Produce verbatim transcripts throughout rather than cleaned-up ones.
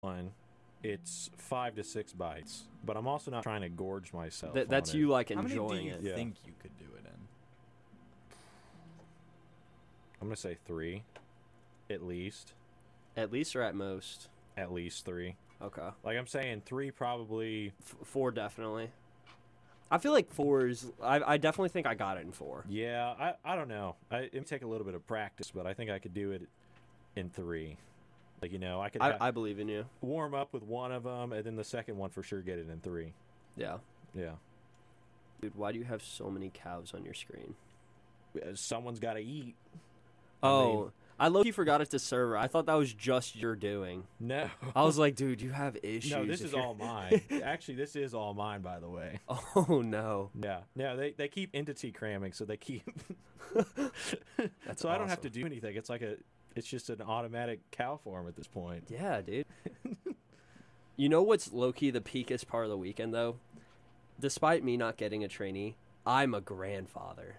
one, it's five to six bites, but I'm also not trying to gorge myself. Th- that's on you it. like How many do enjoying you it. Yeah. think you could do it in? I'm gonna say three, at least. At least or at most. At least three. Okay. Like I'm saying, three probably. F- four definitely. I feel like four is. I I definitely think I got it in four. Yeah, I I don't know. I, it would take a little bit of practice, but I think I could do it in three. Like you know, I could I, ha- I believe in you. warm up with one of them, and then the second one for sure get it in three. Yeah. Yeah, Dude, why do you have so many cows on your screen? Uh, someone's got to eat. I Oh, mean- I low-key forgot it's a server. I thought that was just your doing. No, I was like, dude, you have issues. no, this if is you're- all mine. Actually, this is all mine, by the way. Oh, no. Yeah, yeah, they they keep entity cramming, so they keep. That's so I don't have to awesome. do anything. It's like a, it's just an automatic cow farm at this point. Yeah, dude. You know what's low-key the peakest part of the weekend, though? Despite me not getting a trainee, I'm a grandfather.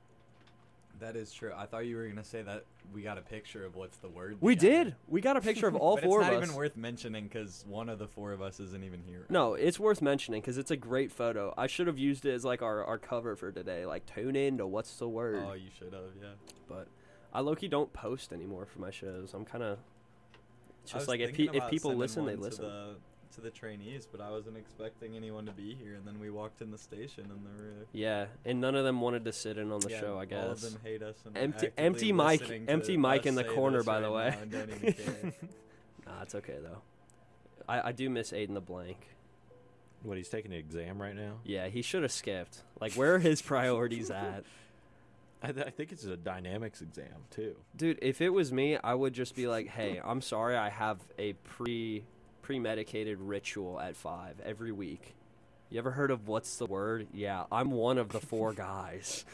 That is true. I thought you were gonna say that we got a picture of what's the word. We together. did. We got a picture of all but four it's not of us. even worth mentioning because one of the four of us isn't even here. No, it's worth mentioning because it's a great photo. I should have used it as like our, our cover for today. Like, tune in to What's the Word. Oh, you should have. Yeah. But I low-key don't post anymore for my shows. I'm kind of... It's I just was like if, thinking pe- if about people sending listen, they one listen. To the, to the trainees, but I wasn't expecting anyone to be here. And then we walked in the station, and there were Yeah, and none of them wanted to sit in on the yeah, show, I all of guess. them hate us. And Empty- actively empty mic- listening to empty mic us in the say corner, this by the right way. now and don't even care. Nah, it's okay, though. I, I do miss Aiden the Blank. What, he's taking an exam right now? Yeah, he should have skipped. Like, where are his priorities at? I, th- I think it's a dynamics exam too. Dude, if it was me, I would just be like, hey, I'm sorry, I have a pre premedicated ritual at five every week. You ever heard of What's the Word? Yeah, I'm one of the four guys.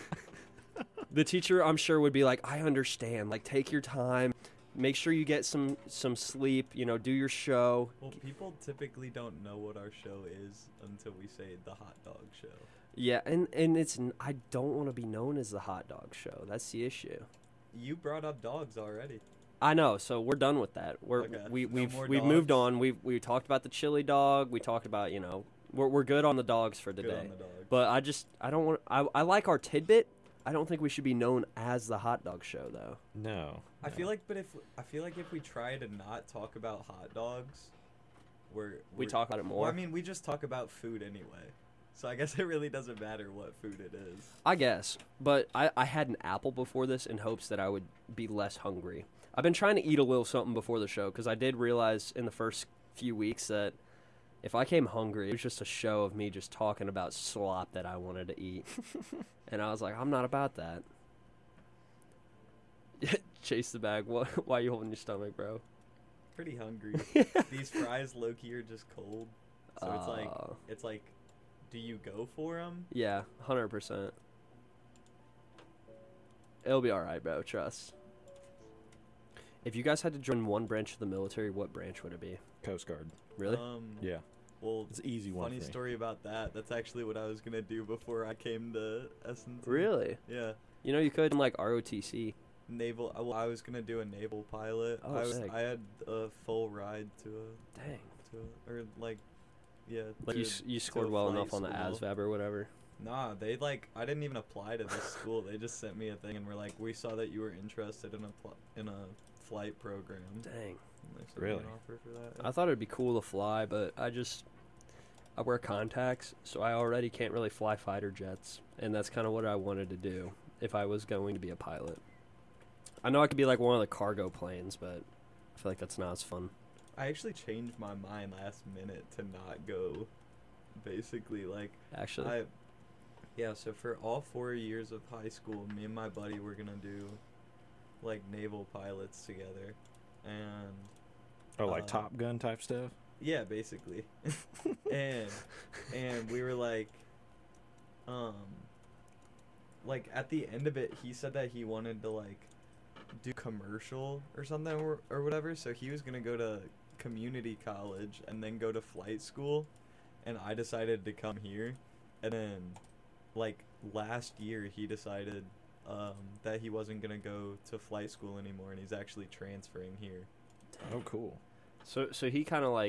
The teacher, I'm sure, would be like, I understand. Like, take your time. Make sure you get some some sleep. You know, do your show. Well, people typically don't know what our show is until we say the hot dog show. Yeah, and, and it's n- I don't want to be known as the hot dog show. That's the issue. You brought up dogs already. I know, so we're done with that. We're Okay, we no we've more we've moved dogs? on. We we talked about the chili dog. We talked about, you know, we're we're good on the dogs for Good today. on the dogs. But I just I don't want I I like our tidbit. I don't think we should be known as the hot dog show though. No, I no. feel like, but if I feel like if we try to not talk about hot dogs, we're, We we're talk about it more. Well, I mean, we just talk about food anyway, so I guess it really doesn't matter what food it is. I guess, but I, I had an apple before this in hopes that I would be less hungry. I've been trying to eat a little something before the show because I did realize in the first few weeks that if I came hungry, it was just a show of me just talking about slop that I wanted to eat. And I was like, I'm not about that. Chase the bag. What, why are you holding your stomach, bro? Pretty hungry. These fries, low key, are just cold, so it's like Uh, it's like, do you go for them? Yeah, one hundred percent. It'll be all right, bro. Trust. If you guys had to join one branch of the military, what branch would it be? Coast Guard. Really? Um, Yeah, Well, it's an easy one. funny for me. story about that. That's actually what I was gonna do before I came to S and T. Really? Yeah. You know, you could like R O T C. Naval. I- Well, I was gonna do a naval pilot. Oh, I was. sick. I had a full ride to a Dang. to a, or like, yeah. Like to, you, s- you to scored a well flight enough on the A S school. V A B or whatever. Nah, they like. I didn't even apply to this school. They just sent me a thing and were like, "We saw that you were interested in a pl- in a flight program." Dang. And they sent me Really? an offer for that. I thought it'd be cool to fly, but I just I wear contacts, so I already can't really fly fighter jets, and that's kind of what I wanted to do if I was going to be a pilot. I know I could be like one of the cargo planes, but I feel like that's not as fun. I actually changed my mind last minute to not go. Basically, like Actually, I. Yeah, so for all four years of high school, me and my buddy were gonna do, like, naval pilots together, and Oh, like uh, Top Gun type stuff. yeah, basically, and and we were like, um, like at the end of it, he said that he wanted to like do commercial or something or, or whatever, so he was gonna go to community college and then go to flight school, and I decided to come here, and then like last year he decided um, that he wasn't gonna go to flight school anymore and he's actually transferring here. Oh, cool. So so he kind of like